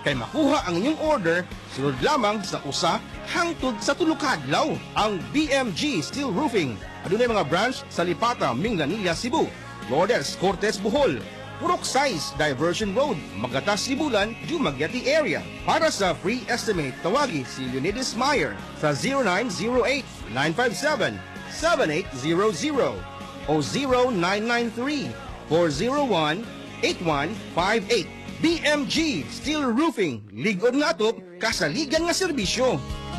Kay makuha ang inyong order, sunod lamang sa usa hangtod sa tulukadlaw. Ang BMG Steel Roofing. Adunay mga branch sa Lipata, Minglanilla, Cebu. Lourdes, Cortes, Bohol. Purok Size, Diversion Road, Magatas, Sibulan, Dumaguete area. Para sa free estimate, tawagi si Leonidas Meyer sa 0908-957-7800 o 0993-401-8158. BMG Steel Roofing, ligod nga to, kasaligan nga serbisyo.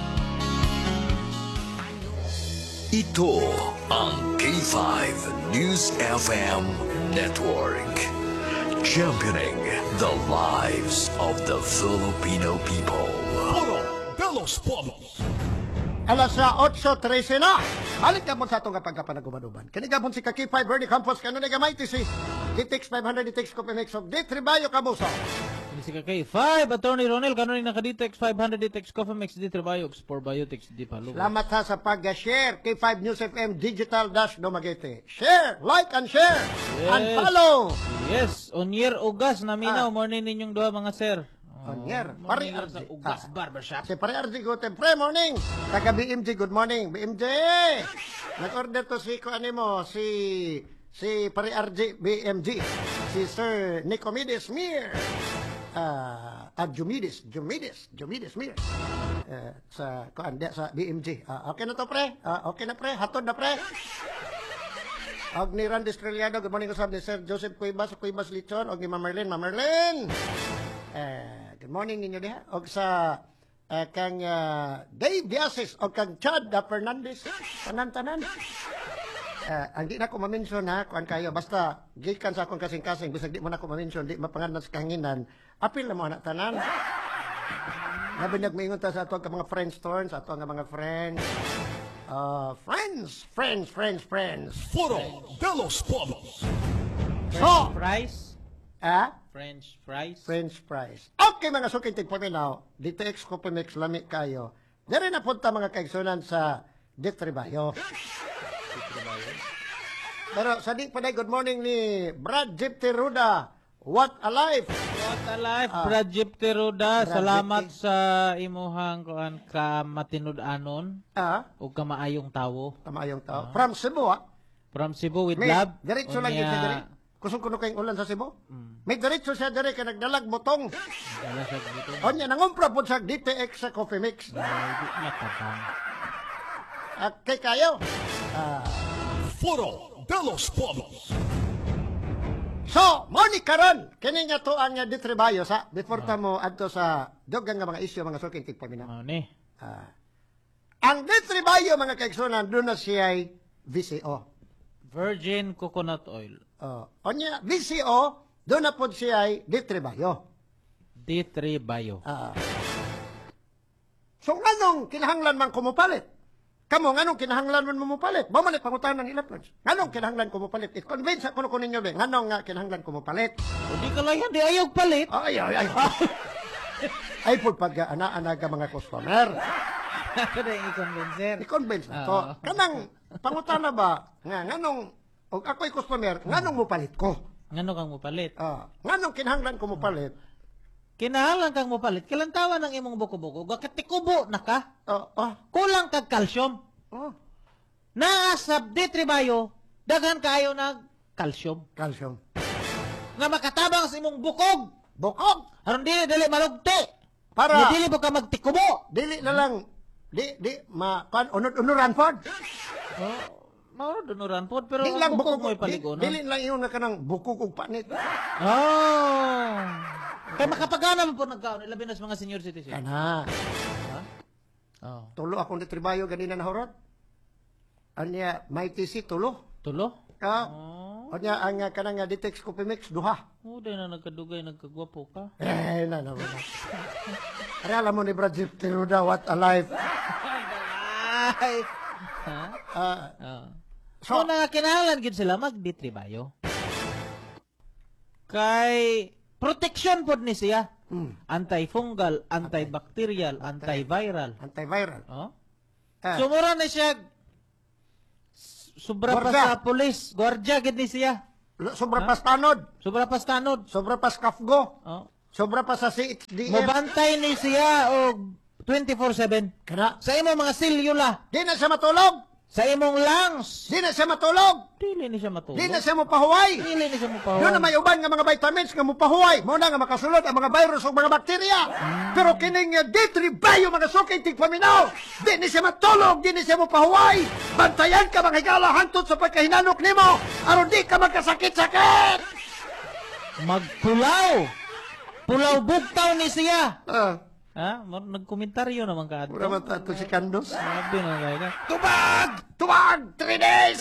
Ito ang K5 News FM Network. Championing the lives of the Filipino people. Puro Belos Polos. Alas 8:13 na. Balik ka mo sa itong kapagkapanagumanuban. Kanigapon si Kaki 5 Bernie Campos, kanun nga may si DTX 500 DTX Coffee Mix of D3 Bayo Kamuso. Ini si Kakay 5, Attorney Ronel, kanon naka Ditex 500 Ditex Coffee Mix D3 Biox 4 Biotics di Palo. Salamat sa pag-share K5 News FM Digital Dash Dumaguete. Share, like and share, and follow. Yes, Onier Ugas na minaw morning ninyong duha mga sir. Onier, Pare Pare sa Arzi. Ugas Barbershop. Si Pare Arzi, good morning. Taga BMG, good morning. BMG! Nag-order to si Kuanimo, si Pare Arzi BMG. Si Sir Nicomedes Mir. Jumidis Mir. Sa BMG. Okay na to, pre? Okay na, pre? Hatod na, pre? Og ni Randy Estrellado, good morning usab ni Sir Joseph Cuevas Lichon, og ni Ma'am Merlin. Good morning ninyo diha. Og sa kang Dave Diasis og kang Chad Fernandez. Tanan. Ang di na ko ma-mention ha, kuan kayo, basta gikan sa akong kasing-kasing, bisag di mo na ko ma-mention, di mapangalan sa kahanginan, apil na mo na tanan. Labi nagmingon ta sa ato ang mga friends turns, ato ang mga friends. Friends. Puro Belos Polos. So, Fries? French fries? French fries. Okay mga suking tigpaminaw, DTX Coffee Mix lami kayo. Dari na punta mga kaigsunan sa Ditribayo. Pero sa di pa na, good morning ni Brad Jeep Teruda. What a life! What a life, Brad Jeep Teruda. Salamat sa imuhang kuan ka matinud-anon o ka maayong tawo. Tamayong tao. From Cebu, From Cebu with May love. diretso lang yun siya diri. Kusong kuno kayong ulan sa Cebu. May diretso siya diri ka nagdalag botong. Dala sa dito. Onya nangumpra po sa DTX sa Coffee Mix. Di matabang. Okay kayo. Puro Belos Polos. So, morning karon. Kini nga to ang Ditribayo sa before ta mo adto sa dugang nga mga isyu mga suking tigpaminaw. Ni. Ang Ditribayo mga kaigsunan doon na siya ay VCO. Virgin coconut oil. Onya VCO doon na pod siya ay Ditribayo. D3 Bio. So nganong kinahanglan man kumupalit? Kamo nganong kinahanglan man mupalit? Ba man pangutan ng ilapons. Nganong kinahanglan kumupalit? I-convince ako ko ninyo be. Nganong nga kinahanglan kumupalit? O di ka lang yan, di ayaw palit. Ay. Ay pud pag ana ka mga customer. Kada yung i-convincer. I-convince na to. Kanang pangutana ba nga nganong og ako'y customer, nganong mupalit ko? Ngano kang mupalit? Nganong kinahanglan kumupalit? Kinahanglan kang mupalit. Kilantawan ng imong buko-buko. Gakit tikubo na ka. Kulang kag calcium. Naa sa D3 Bio, daghan kayo ng calcium. Calcium. Nga makatabang sa imong bukog. Bukog. Aron dili malugti. Para Dili mo ka magtikubo. dili na lang unuran pod. Mao dunuran pod pero Dili lang bukog bukog mo ipaligonon. Dili lang iyon na kanang bukog ug panit. Kaya makapagana mo po nagkaon, ilabi na sa mga senior citizen. Kana. Oh. Tulo akong Ditribayo ganina na horot. Anya may TC tulo. Tulo? Anya ang kanang Ditex Coffee Mix duha. Dahil na nagkadugay, nagkagwapo ka. Na. Alam mo ni Brad Jeep Teruda, what a life. Ay! So, na kinahanglan gid sila mag-D3 Bio. Kay protection pod ni siya. Antifungal, antibacterial, antiviral. Antiviral. Sumura na siya sobra pa Gwardiya. sa pulis, gwardiya gid ni siya. Sobra pas tanod. Sobra pa sa tanod. Sobra pas kafgo. Sobra pa sa CHDM. Mobantay ni siya og 24/7. Kana. Sa imong mga selula, Di na siya matulog. sa imong lungs, Di na siya matulog. dili ni siya matulog. Di na siya mopahuway. Dili ni siya Doon na mapahon. may uban nga mga vitamins nga mopahuway. Mo na nga makasulod ang mga virus o mga bakterya. Pero kining detribayo mga sukay tigpaminaw. Di ni siya matulog, di ni siya mopahuway. Bantayan ka mga higala hantod sa pagkahinanok nimo. Aron di ka magkasakit-sakit. Magpulaw. Pulaw bugtaw ni siya. Ah, Nagkomentaryo naman ka mura man tato si Candos. Sabi na kaya ka. Tubag! Tubag! 3 days!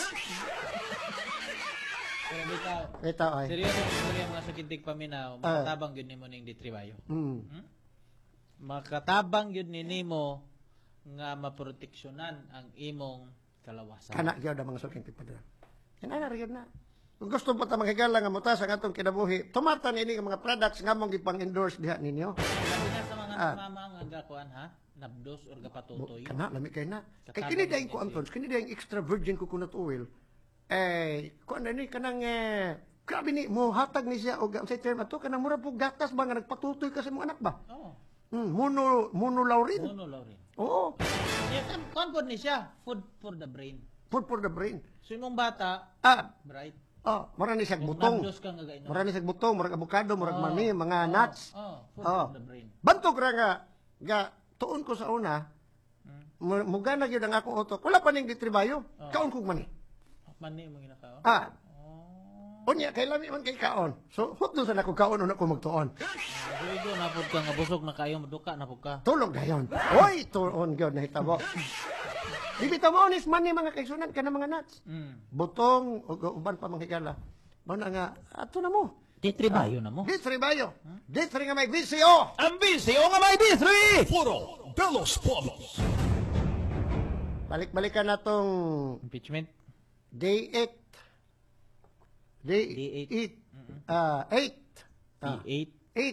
Pero bitaw, Ito ay. seryoso yung mga sakintig paminaw, makatabang yun ni mo ning ditribayo. Makatabang yun ni nimo nga maproteksyonan ang imong kalawasan. Kana gyud ang mga suking tipadra. Kana ra gyud na. Kung gusto pa ta maghigala nga mutas ang atong kinabuhi, tumata ini nga mga products nga mong gipang-endorse diha ninyo. Labi na sa mga mama nga gakuan ha, nabdos or gapatutoy. Kana lami kay na. Kay Katabang kini daing yun ko Anton, kini daing extra virgin coconut oil. Kuan na ni kanang grabe ni mo hatag ni siya og sa term ato kanang mura po gatas ba nga nagpatutoy ka sa mga anak ba? Oh, Monolaurin. no Lauren. Oo. Yeah, kuan po ni siya, food for the brain. Food for the brain. So imong bata, bright. Marani siya Kung butong. nabdos ka nga gainom. Marani siya butong, murag avocado, murag mani, mga nuts. Food Oh. for the brain. Bantog ra nga tuon ko sa una. Mugana gyud ang akong utok. Wala pa ning ditribayo. Kaon kog mani. Mani mo ginakao. Unya kay lami man kay kaon. So hutdo sa nako kaon una ko magtuon. Duigo na pud ka nga busog na kayo maduka na pud ka. Tulog dayon. Oy, tuon gyud nahitabo. Di bitaw mo onis mani mga kaigsunan kana mga nuts. Butong ug uban pa mga higala. Mao na nga ato na mo. Ditribayo na mo. Ditribayo. Ditri nga may bisyo. Ang bisyo nga may D3! Foro de los Pueblos. Balik-balikan natong Impeachment. Day 8. Day Day 8. 8. D8.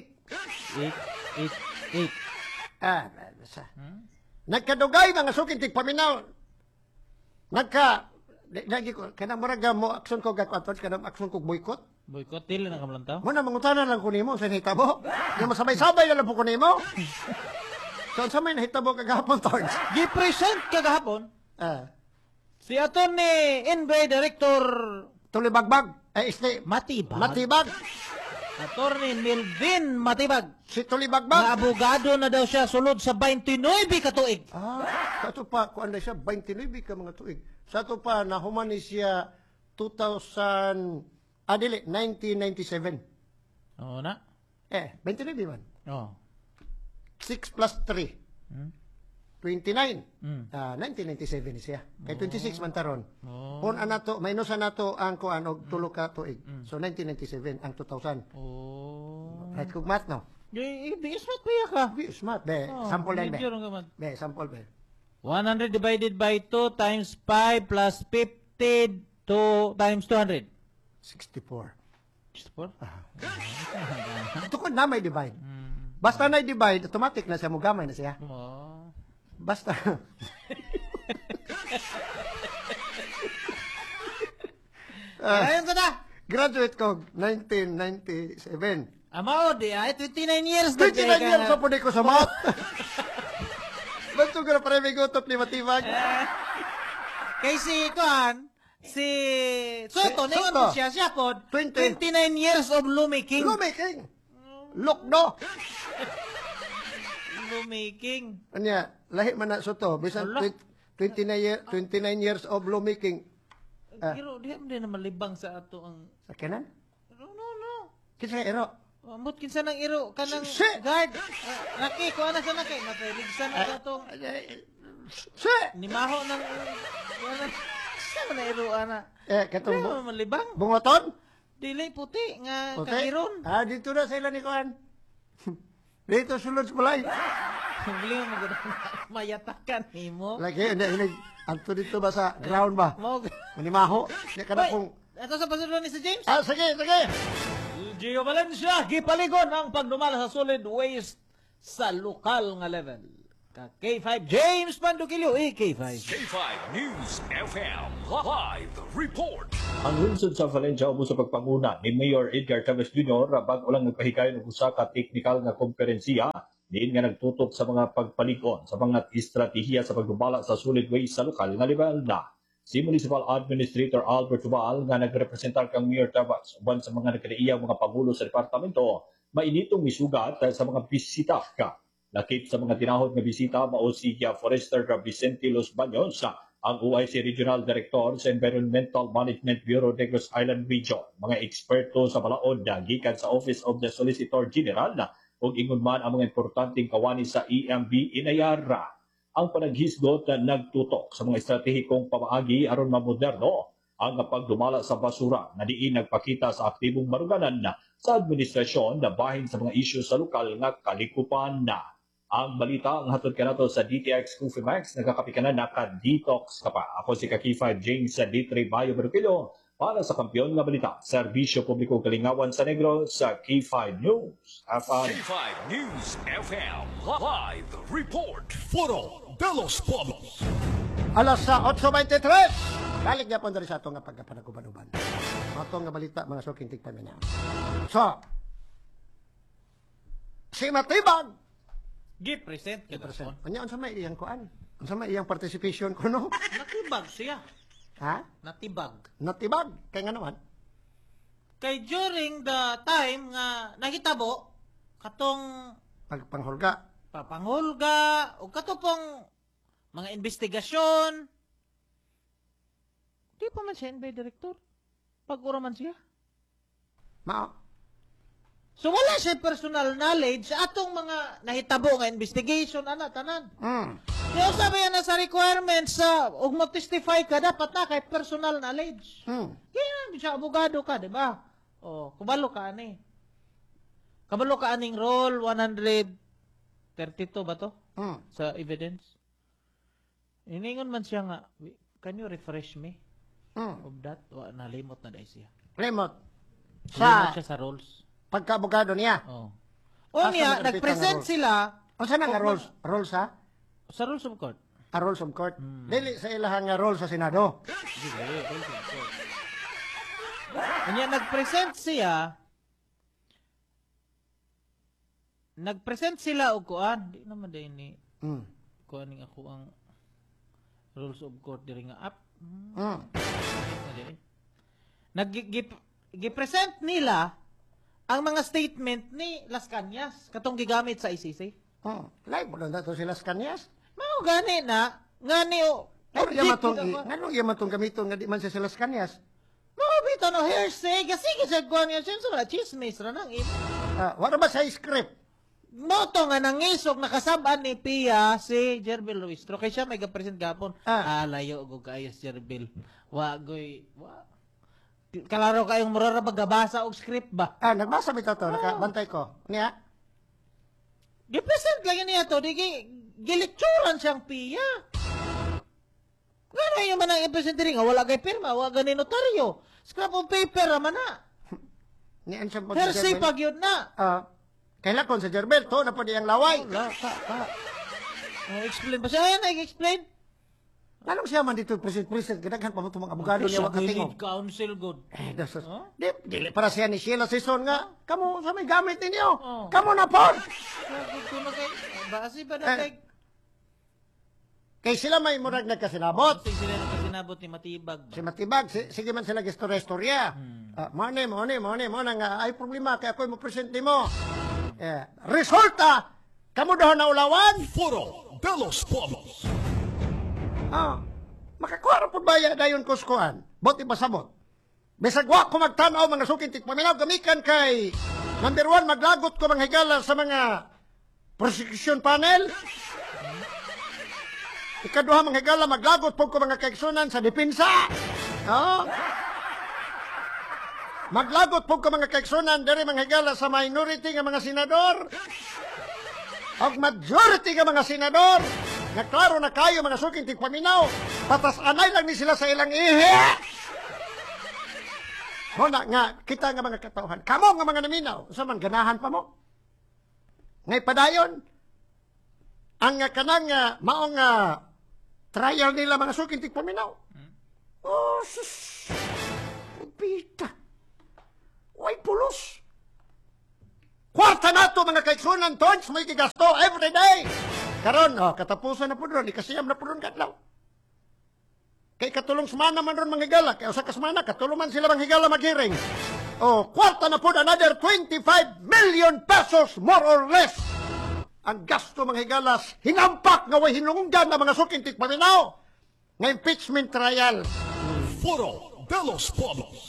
8. 8. Basta. Nagkadugay mga sukin tig paminaw. Lagi ko kanang murag mo action ko gakwaton kanang action ko boycott. Boycott dili na kamlantaw. Mo na mangutanan lang ko nimo sa hitabo. Yung masabay-sabay na lang po ko nimo. So sa may nahitabo kagahapon Torns. Gi-present kagahapon si ato ni NBA Director Tulibagbag. Matibag. Matibag. Attorney Melvin Matibag. Si Nga Tulibagbag. abogado na daw siya sulod sa 29 ka tuig. Sa ito pa, kuan na siya, 29 ka mga tuig. Sa ito pa, nahuman ni siya 1997. Oo na. 29 man. Oh. 6 plus 3. 29. 1997 ni siya. Kay 26 man taron. Kung anato, minusa nato ang kuan og tulo ka tuig. So 1997 ang 2000. Right kog math no. Biis mo kuya ka. Smart be. Sample lang be. medyo lang naman. Be, sample be. 100 divided by 2 times 5 plus 50 times 200. 64. 64? Ito ko na may divide. Basta na divide, automatic na siya, mugamay na siya. Oh. Basta. Ayun ka na. Graduate ko 1997. Amao di ay 29 years 29 years sa pudi ko sa math. Ba't ko na pare may gutop ni Matibag? Kay si Kuan, si Soto, Si ningon Soto. mo siya pod 20. 29 years of lumiking. Lumiking. Lokdo. Lumiking. Anya, lahi man na Soto. Bisan Wala. 29 years of lawmaking. Pero di na malibang sa ato ang Sa kanan? no. Kinsa ka ero? Ambot kinsa nang iro kanang Shit! guard. Naki ko ana sa naki napaligsan na atong Si! nimaho ng ano sa na iro ana. Katong Di naman malibang. bungoton? Dili puti nga Okay. kagiron. Dito na sa ilan ni Kuan. Dito sulod sa balay. Bili mo gud mayatakan nimo. Lagi, hindi. Anto dito ba sa ground ba? Mo. Manimaho. Hindi ka na kung... Ito sa pasunod ni si James. Sige. Gio Valencia, gipaligon ang pagdumala sa solid waste sa lokal nga level. K5 James Pandukilyo, K5. K5 News FM Live Report. Ang lungsod sa Valencia ubos sa pagpanguna ni Mayor Edgar Chavez Jr. bago lang nagpahikay ng usa ka teknikal nga konferensya diin nga nagtutok sa mga pagpalig-on sa mga estratehiya sa pagdubala sa solid waste sa lokal nga level na. Si Municipal Administrator Albert Val nga nagrepresentar kang Mayor Chavez uban sa mga nagkadaiyang mga pangulo sa departamento mainitong misugat sa mga bisita ka. Lakip sa mga tinahod nga bisita mao si Forester Vicente Los Baños, ang OIC Regional Director sa Environmental Management Bureau Negros Island Region, mga eksperto sa balaod na gikan sa Office of the Solicitor General ug ingon man ang mga importanteng kawani sa EMB inayara. Ang panaghisgot na nagtutok sa mga estratehikong pamaagi aron mamoderno ang pagdumala sa basura na diin nagpakita sa aktibong maruganan sa administrasyon na bahin sa mga isyu sa lokal nga kalikupan na. Ang balita ang hatod kanato sa DTX Coffee Max, nagkakapikanan na ka-detox ka pa. Ako si Kaki5 James sa D3 Bayo Berkilo para sa Kampiyon nga Balita, Serbisyo Publiko Kalingawan sa Negro sa K5 News FM. K5 News FM Live Report. Foro de los Pueblos. Alas sa 8:23. Balik niya po dari sa atong nga pagkapanaguban-uban. Atong nga balita, mga suking tigpaminaw. So, si Matibag, Gi-present ka gapon. Anya unsa may iyang kuan? Unsa may iyang participation ko no? Natibag siya. Ha? Natibag. Natibag kay nga naman. Kay during the time nga nahitabo katong Pagpanghulga. papanghulga o katupong mga investigasyon. Di pa man siya NBI director. Pag-ura man siya. Mao. So wala siya personal knowledge sa atong mga nahitabo nga investigation ana tanan. Kaya sabi na sa requirements sa ug mo-testify ka dapat na kay personal knowledge. Kaya siya abogado ka, di ba? Oh, kubalo ka ani. Kabalo ka aning role 132 ba to? Sa evidence. Iningon man siya nga, can you refresh me of that? Wa nalimot na dai siya. Limot. Limot Sa siya sa rules. pagkaabogado niya. Oh. O niya, Asa nag-present rules? sila Unsa na nga rules? Rules ha? sa rules of court. Rules of court. Dili sa ilahang nga rules sa Senado. Kanya nagpresent sila og kuan, di naman din ni kuan ning ako ang rules of court diri nga app. Nag-present nila ang mga statement ni Las Cañas katong gigamit sa ICC. Live mo na to sila sa kanyas. Mao gani na, ngani o. Ngano yaman tong gamiton nga di man siya sila sa kanyas? Mao bitaw no hearsay, kasi sa kuan nga senso na chismis ra nang imo. Wala ba sa script? Moto nga nangisog nakasab-an ni Pia si Jerbil Luistro kay siya may ga-present gapon. Layo og kayo si Jerbil. Wa goy, kalaro kayong murara magabasa og script ba? Nagbasa bitaw to, nakabantay ko. Niya? Gi-present lang niya to, di gilitsuran siyang Pia. Ngano yung manang i-present rin nga wala kay pirma, wala gani notaryo. Scrap of paper man na. Niyan siya po Hearsay pag yun na. Kailan kon sa Jerbel, to na po diyang laway. Wala, explain ba siya? Ayan, nag-explain. Lalong siya man dito, present, ganaghan pa mo itong mga abogado niya wag katingog. Counsel good. Dili para siya ni Sheila Sison nga, kamo sa may gamit ninyo. Kamo na po. Basi ba na kay... Kay sila may murag nagkasinabot. Sila nagkasinabot ni Matibag ba? Si Matibag, sige man sila gistorya-storya. Mo na nga, ay problema, kaya ako'y mo present ni mo. Resulta, kamo daw na ulawan. Foro de los Pueblos. Makakuha po ba dayon kuskuan? Boti pasabot. Bisag wa ko magtanaw mga suking tikpaminaw gamikan kay number 1 maglagot ko mga higala sa mga prosecution panel. Ikaduha mga higala maglagot po ko mga kaigsunan sa depensa. Maglagot po ko mga kaigsunan diri mga higala sa minority nga mga senador. Og majority nga mga senador. Nga klaro na kayo mga suking tigpaminaw, patas anay lang ni sila sa ilang ihi. Muna nga, kita nga mga katauhan, kamo nga mga naminaw, sa man ganahan pa mo. Ngay padayon, ang kanang maong trial nila mga sukintig paminaw. Oh, sus. Pita. Way pulos. Kwarta na to mga kaigsunan, tons, may gigasto every day. Karon, katapusan na po doon, ikasiyam na po doon katlaw. Kay katulong semana man ron mga higala, kaya usa ka semana, katulong man sila mga higala maghiring. Kwarta na po another 25 million pesos, more or less. Ang gasto mga higalas, hinampak nga way hinunggan na mga sukintig paminaw nga impeachment trial. Foro de los Pueblos.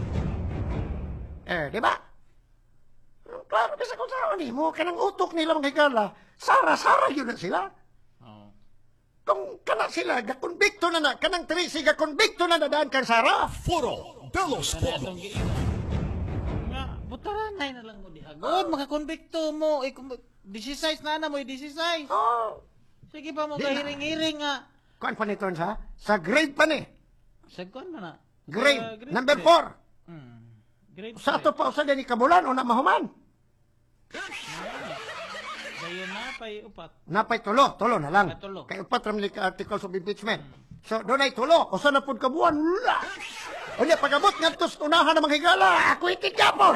Di ba? Klaro, bisa kung saan mo, kanang utok nila mga higala, sara-sara yun na sila. Kung kana sila, gakonbikto na kanang Trisi, gakonbikto na daan kang sara. Foro de los Pueblos. Nga, butaranay na lang mo di agad. Makakonbikto mo. 16 na mo, 16. Oh, Sige pa mo Di na. kahiring-hiring nga. kuan pa nito sa grade pa ni. Sagkon man na. Grade, number 4. Grade Sa ato pa usa ni kabulan o na mahuman. Dayon na pay upat. Napay tulo na lang. Tulo. Kay upat ramli ka articles of impeachment. So doon ay tulo, usa na pud kabuan. Unya pagabot ngadto sa unahan ng mga higala, ako itig yapon.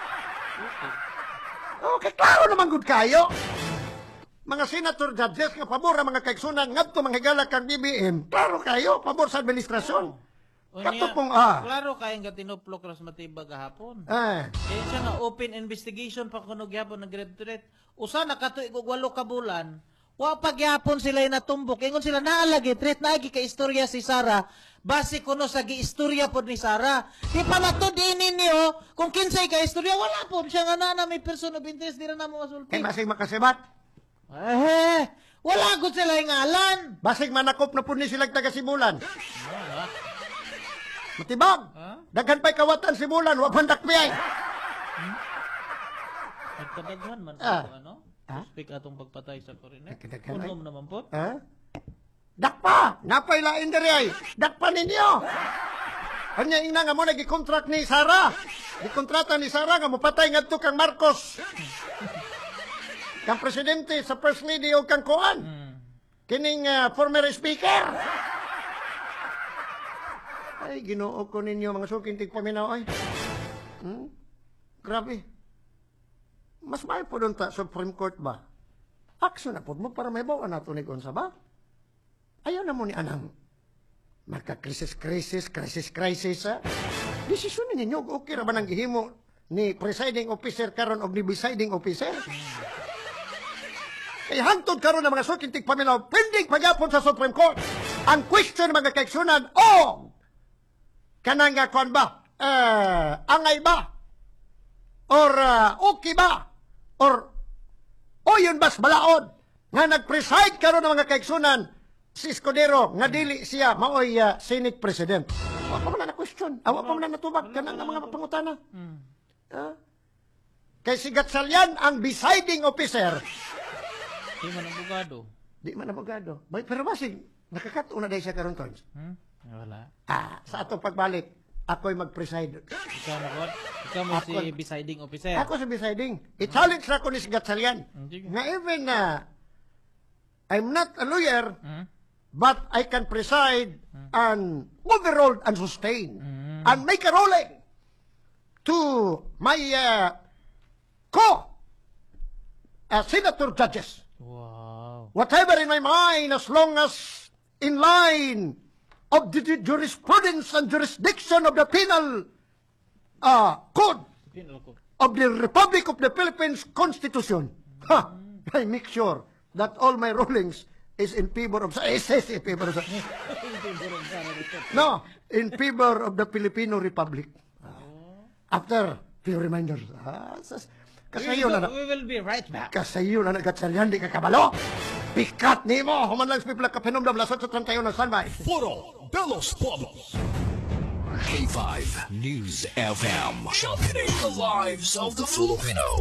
Okay, klaro naman gud kayo. Mga senator judges nga pabor ang mga kaigsunan ngadto mga higala kang BBM. Klaro kayo, pabor sa administrasyon. Kato pong Klaro kayang gatinuplo kras matibag gahapon. Ah. Eh siya nga open investigation pa kuno gyapon ng grade to rate. Usa na katuig og 8 ka bulan. Wa pa gyapon sila natumbok. Ingon sila naalagi threat naagi ka istorya si Sara. Base kuno sa giistorya pod ni Sara. Di pa natud ninyo kung kinsay ka istorya wala po siya nga na may person of interest dira na mo masulti. Kay basig makasibat. Wala gud sila ngalan. Basig manakop na pud ni sila taga Sibulan. Matibag. Daghan pa'y kawatan Sibulan, wa man dakpiyay. Nagkadaghan man sa ano? Speak atong pagpatay sa Corine. Nagkadaghan ay? Unom naman po. Dakpa! Napay lain diri ay. Dakpa ninyo! Anya ina nga mo nagi-contract ni Sara. Gikontrata ni Sara nga mopatay ngadto kang Marcos. Kang presidente sa first lady o kang kuan. Kining former speaker. Ay, ginoo ko ninyo mga sukintig paminaw ay. Grabe. Mas mahal po doon ta Supreme Court ba? Aksyon na po mo para may bawa na tunig unsa ba? Ayaw na mo ni anang magka-crisis, ha? Desisyon ninyo, okay ra ba nang gihimo ni presiding officer karon og ni presiding officer? Kay hangtod karon ng mga sukintig paminaw, pending pagyapon sa Supreme Court. Ang question ng mga kaigsunan, kanang kuan ba? Angay ba? Or okay ba? Or yun bas balaod nga nag-preside karon ng mga kaigsunan si Escudero nga dili siya maoy Senate President. Awa pa man na question. Awa pa man na natubag kanang mga pangutana. Kay si Gatchalian ang deciding officer. Di man abogado. Pero basig nakakato na dahil siya karon tons. Wala. Sa atong pagbalik, ako'y mag-preside. Ikaw mo si deciding officer. Ako si deciding. I-challenge na ko ni si Gatchalian. Nga even I'm not a lawyer, but I can preside and overrule and sustain and make a ruling to my senator judges. Wow. Whatever in my mind, as long as in line of the jurisprudence and jurisdiction of the penal code of the Republic of the Philippines Constitution. I make sure that all my rulings is in favor of in favor of the Filipino Republic. After few reminders. Kasayo na We will be right back. Kasayo na Gatchalian, di ka kabalo. Pikat ni mo. Human lang spipla ka pinumdam lasot sa trantayo ng standby. Foro de los Pueblos. K5 News FM. Championing the lives of the Filipino.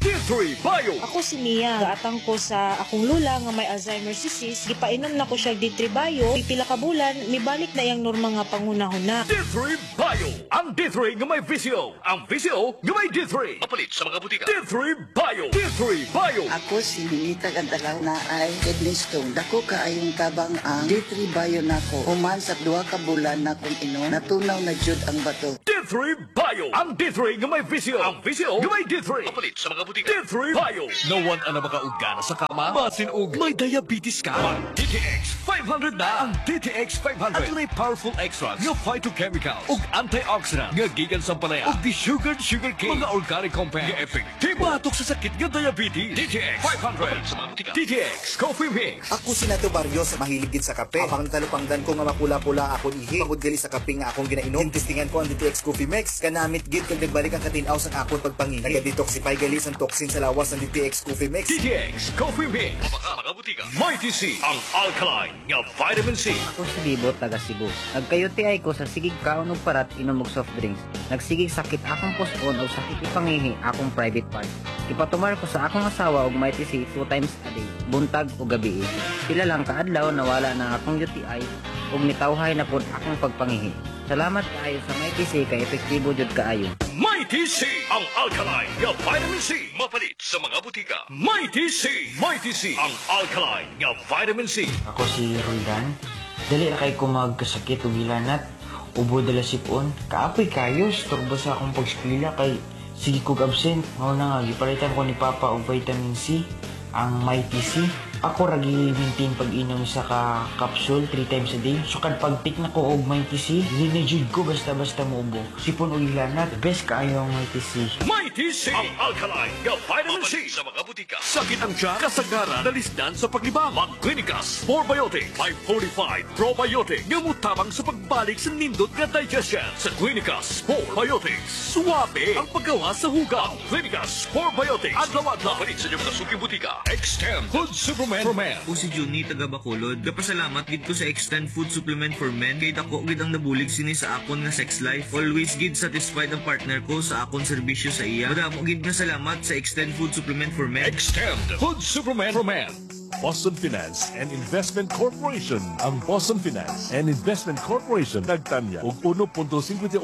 D3 Bio. Ako si Mia. Gaatang ko sa akong lula nga may Alzheimer's disease. Gipainom na ko siya D3 Bio. Pipila ka bulan, mibalik na yung norma nga pangunahon na. D3 Bio. Ang D3 nga may visyo. Ang visyo nga may D3. Mapalit sa mga butika. D3 Bio. D3 Bio. Ako si Ninita Gandalaw na ay kidney stone. Dako kaayong tabang ang D3 Bio nako. Human sa 2 ka bulan na kung inom, natunaw na jud ang bato. D3 Bio. Ang D3 nga may visyo. Ang visyo nga may D3. Mapalit sa mga butika. D3 Bio. No one ana makaugana sa kama. Basin og may diabetes ka. Mag DTX 500 na. Ang DTX 500. At may powerful extracts nga phytochemical ug antioxidant nga gikan sa palaya ug sugar cane. Mga organic compounds nga epektibo batok sa sakit nga diabetes. DTX 500 sa mga butika. DTX Coffee Mix. Ako si Nato Barrios, mahilig gid sa kape. Abang talupangdan ko nga mapula-pula akong ihi. Pagod gali sa kape nga akong ginainom. Testingan ko ang DTX Coffee Mix. Kanamit gid kag nagbalik ang katinaw sa akong pagpangihi. Naga-detoxify gali ang toxin sa lawas ng DTX Coffee Mix. DTX Coffee Mix. Mga butika. Mighty C. Ang alkaline nga vitamin C. Ako si Bibo, taga Cebu. Nagkayuti ay ko sa sigig kaon ug parat inom og soft drinks. Nagsigig sakit akong puson o sakit ipangihi akong private part. Ipatumar ko sa akong asawa og Mighty C 2 times a day, buntag o gabi. Pila lang kaadlaw nawala na akong UTI ug nitawhay na pud akong pagpangihi. Salamat kaayo sa Mighty C kay epektibo jud kaayo. Mighty C. Ang alkaline nga vitamin C. Mapalit sa mga butika. Mighty C. Mighty C. Ang alkaline nga vitamin C. Ako si Roldan. Dali ra kay ko magkasakit ug hilanat. Ubo dala sipon. Kaapoy kayo, turbo sa akong pag-eskwela kay sige kog absent. Mao na nga gipalitan ko ni Papa og vitamin C, ang Mighty C. Ako ra gi-maintain pag-inom sa capsule 3 times a day. So kad pag-take na ko og Mighty C, dinejud ko basta-basta muubo. Sipon og hilanat, best kaayo ang Mighty C. Mighty C. Ang alkaline nga vitamin C sa mga butika. Sakit ang tiyan, kasagaran, dalisdan sa paglibang. Mag-Clinicas 4Biotic 545 Probiotic nga mutabang sa pagbalik sa nindot nga digestion. Sa Clinicas 4Biotic, suwabe ang paggawa sa hugaw. Clinicas 4Biotic. Adlaw-adlaw. Palit sa inyong nasuki butika. Extend Food Supplement for Men. Ako si Juni, taga Bacolod. Kapasalamat gid ko sa Extend Food Supplement for Men kay dako gid ang nabulig sini sa akon nga sex life. Always gid satisfied ang partner ko sa akon serbisyo sa iya. Madamo gid nga salamat sa Extend Food Supplement for Men. Extend Food Supplement for Men. Boston Finance and Investment Corporation. Ang Boston Finance and Investment Corporation nagtanya og 1.58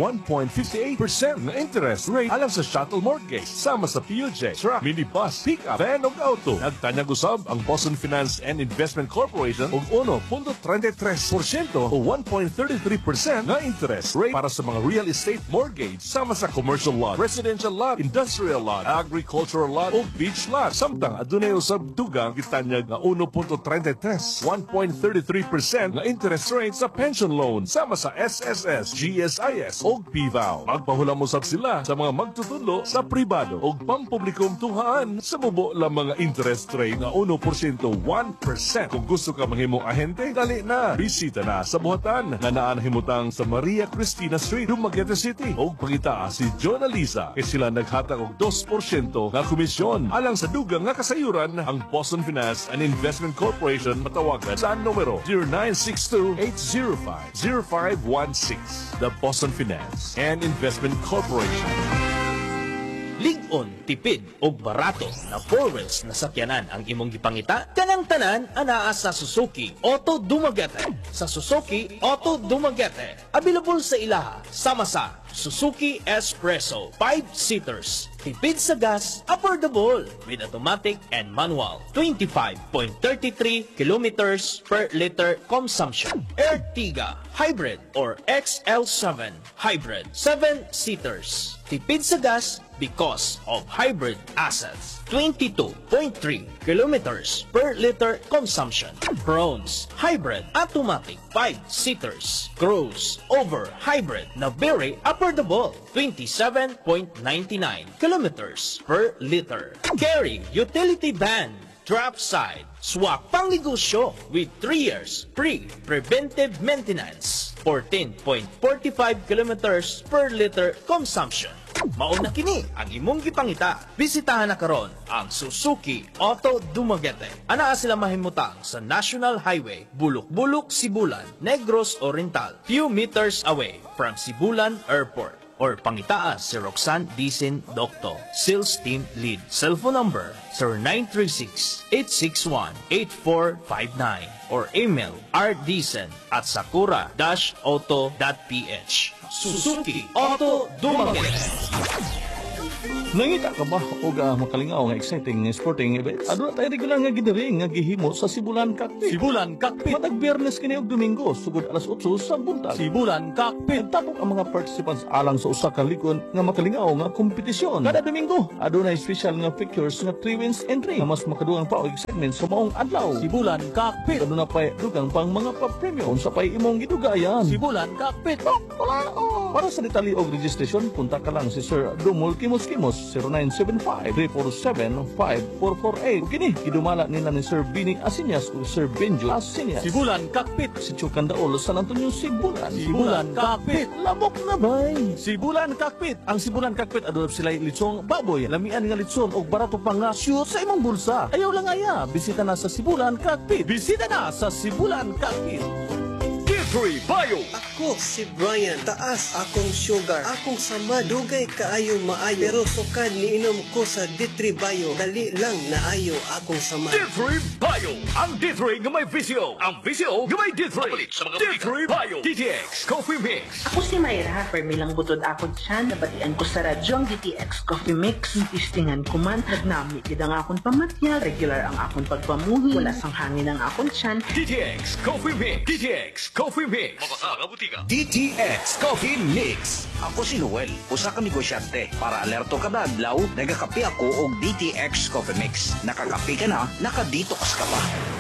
1.58% na interest rate alang sa shuttle mortgage sama sa PUJ, truck, minibus, pickup, van ug auto. Nagtanya gusab ang Boston Finance and Investment Corporation og 1.33% o 1.33% na interest rate para sa mga real estate mortgage sama sa commercial lot, residential lot, industrial lot, agricultural lot ug beach lot. Samtang adunay usab dugang gitanya nga 1.33, 1.33% na interest rate sa pension loan sama sa SSS, GSIS o PVAW. Magpahulam usab sila sa mga magtutudlo sa pribado o pampublikong tuhaan sa mubo lang mga interest rate na 1%, 1%. Kung gusto ka manghimong ahente, dali na. Bisita na sa buhatan na naan himutang sa Maria Cristina Street, Dumaguete City. O pangita si John Alisa kay sila naghatag og 2% na komisyon. Alang sa dugang nga kasayuran, ang Boston Finance and Investment Corporation matawagan sa numero 0962-805-0516. The Boston Finance and Investment Corporation. Ligon, tipid og barato na 4 wheels na sakyanan ang imong gipangita kanang tanan anaa sa Suzuki Auto Dumaguete. Sa Suzuki Auto Dumaguete, available sa ilaha sama sa Suzuki Espresso 5-seaters. Tipid sa gas, affordable with automatic and manual. 25.33 kilometers per liter consumption. Ertiga Hybrid or XL7 Hybrid 7-seaters. Tipid sa gas because of hybrid assets. 22.3 kilometers per liter consumption. Bronze Hybrid Automatic 5-seaters. Crossover Hybrid na very affordable. 27.99 kilometers per liter. Carry Utility Van Drop Side Swak Pangnegosyo with 3 years free preventive maintenance. 14.45 kilometers per liter consumption. Mauna kini ang imong gipangita. Bisitahan na karon ang Suzuki Auto Dumaguete. Anaa sila mahimutang sa National Highway, Bulok-Bulok, Sibulan, Negros Oriental, few meters away from Sibulan Airport. or pangitaas si Roxanne Dicen Docto, Sales Team Lead. Cellphone number 0936-861-8459 or email rdicen@sakura-auto.ph. Suzuki Auto Dumaguete. Nangita ka ba o makalingaw nga exciting sporting events? Ano na tayo regular nga gidiri nga gihimo sa Sibulan Cockpit? Sibulan Cockpit. Matag Biyernes kini og Domingo sugod alas 8 sa buntag. Sibulan Cockpit. Tapos ang mga participants alang sa usa ka likod nga makalingaw nga kompetisyon. Kada Domingo adunay special nga pictures nga 3 wins entry nga mas makadugang pa og excitement sa maong adlaw. Sibulan Cockpit. Aduna pa dugang pang mga pa-premium unsa pay imong gidugayan. Sibulan Cockpit. Para sa detalye og registration, punta ka lang si Sir Dumol Kimos 0975-347-5448. Kini, idumala nila ni Sir Bini Asinyas o Sir Benjo Asinyas. Sibulan Cockpit. Si Chukandaol, San Antonio, Sibulan. Sibulan Cockpit. Labok na bay. Sibulan Cockpit. Ang Sibulan Cockpit, adulap sila litsong baboy, lamian nga litson o barato pa nga shoot sa imong bulsa. Ayaw lang aya, bisita na sa Sibulan Cockpit. Bisita na sa Sibulan Cockpit. D3 Bio. Ako si Brian, taas akong sugar, akong sama, dugay kaayo maayo, pero sukad ni inom ko sa D3 Bio, dali lang na ayo akong sama. D3 Bio. Ang D3 nga may visyo. Ang visyo nga may D3. D3 Bio. DTX Coffee Mix. Ako si Mayra, permilang butod ako dyan, nabatian ko sa radyo ang DTX Coffee Mix. Istingan ko man, nagnami gid ang akong pamatya, regular ang akong pagpamuhi, wala sang hangin ang akong tiyan. DTX Coffee Mix. DTX Coffee Mix. Mabasa nga butika. DTX Coffee Mix. Ako si Noel, usa ka negosyante. Para alerto kada adlaw, nagakape ako og DTX Coffee Mix. Nakakape ka na, nakadetox ka pa.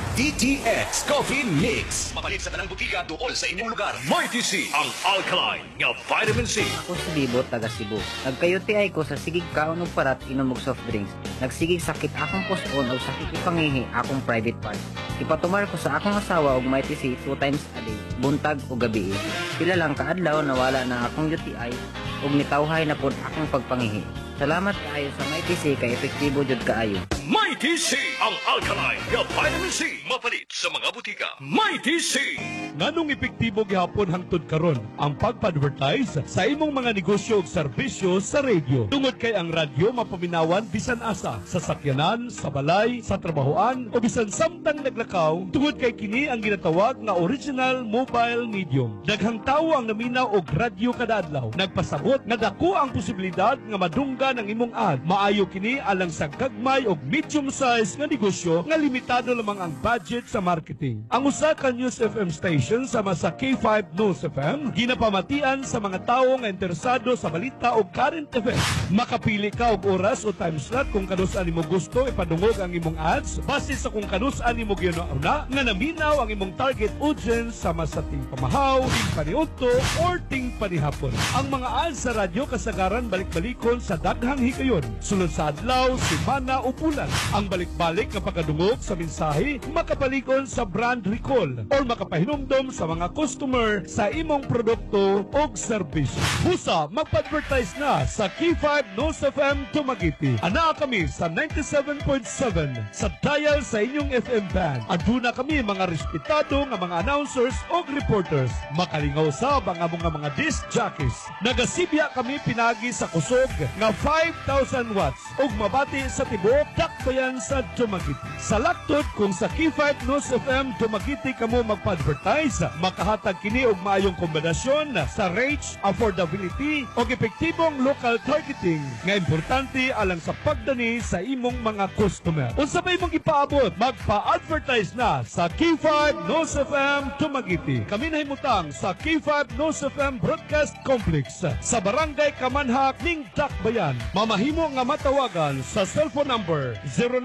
DTX Coffee Mix. Mapalit sa tanang butika duol sa inyong lugar. Mighty C, ang alkaline nga vitamin C. Ako si Bibo, taga Cebu. Nagkayuti ko sa sigig kaon og parat inom og soft drinks. Nagsigig sakit akong puson o sakit ipangihi akong private part. Ipatumar ko sa akong asawa og Mighty C 2 times a day, buntag o gabi. Pila lang kaadlaw nawala na akong UTI ug nitawhay na pod akong pagpangihi. Salamat kaayo sa Mighty C kay epektibo jud kaayo. Mighty C, ang alkaline nga vitamin C. Mapalit sa mga butika. Mighty C. Nganong epektibo gihapon hangtod karon ang pag-advertise sa imong mga negosyo ug serbisyo sa radio. Tungod kay ang radyo mapaminawan bisan asa, sa sakyanan, sa balay, sa trabahoan o bisan samtang naglakaw, tungod kay kini ang ginatawag nga original mobile medium. Daghang tawo ang naminaw og radyo kada adlaw. Nagpasabot nga dako ang posibilidad nga madunggan ang imong ad. Maayo kini alang sa gagmay og medium size nga negosyo nga limitado lamang ang budget sa marketing. Ang usa ka News FM station sama sa K5 News FM ginapamatian sa mga tawo nga interesado sa balita o current events. Makapili ka og oras o time slot kung kanus-an nimo gusto ipadungog ang imong ads base sa kung kanus-an nimo ginauna nga naminaw ang imong target audience sama sa ting pamahaw, ting paniudto or ting panihapon. Ang mga ads sa radyo kasagaran balik-balikon sa daghang higayon sulod sa adlaw, semana o bulan. Ang balik-balik na pagkadungog sa mensahe makapalikon sa brand recall or makapahinumdom sa mga customer sa imong produkto o serbisyo. Busa, magpa-advertise na sa K5 News FM Dumaguete. Ana kami sa 97.7 sa dial sa inyong FM band. Aduna kami mga respetado nga mga announcers o reporters. Makalingaw sa mga disc jockeys. Nagasibya kami pinagi sa kusog nga 5,000 watts ug mabati sa tibuok dakbayan sa Dumaguete. Sa laktod kung sa K5 News FM Dumaguete kamo magpa-advertise, makahatag kini og maayong kombinasyon sa reach, affordability ug epektibong local targeting nga importante alang sa pagdani sa imong mga customer. Unsa ba imong ipaabot? Magpa-advertise na sa K5 News FM Dumaguete. Kami nahimutang sa K5 News FM Broadcast Complex sa Barangay Kamanhak ning Dakbayan. Mamahimo nga matawagan sa cellphone number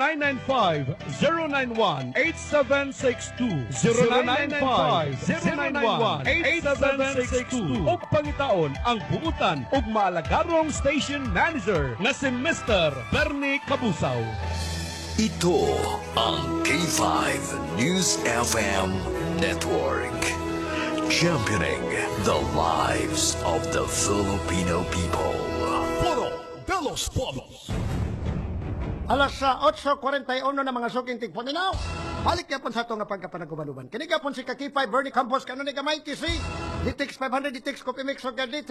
0995-091-8762 0995-091-8762 o pangitaon ang buutan ug maalagarong station manager nga si Mr. Bernie Cabusaw. Ito ang K5 News FM Network. Championing the lives of the Filipino people. Puro Belos Pueblos. Alas sa 8:41 na mga suking tigpaminaw. Balik yapon sa ito nga pagkapanagkubaluban. Kini yapon si Kakipay, Bernie Campos, kanunay ka Mighty C. DTX 500, DTX Coffee Mix, o